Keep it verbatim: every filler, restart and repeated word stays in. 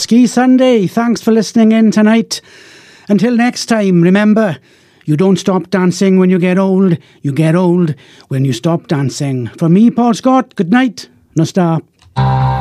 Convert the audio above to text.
Ski Sunday. Thanks for listening in tonight. Until next time, remember, you don't stop dancing when you get old. You get old when you stop dancing. For me, Paul Scott, good night. No stop.